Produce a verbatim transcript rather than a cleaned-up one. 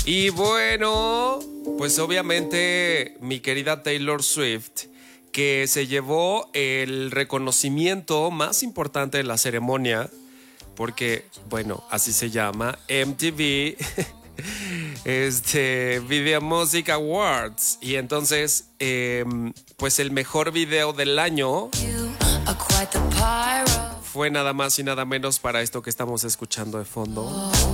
Y bueno, pues obviamente mi querida Taylor Swift, que se llevó el reconocimiento más importante de la ceremonia, porque, bueno, así se llama, M T V, este, Video Music Awards. Y entonces, eh, pues el mejor video del año fue nada más y nada menos para esto que estamos escuchando de fondo.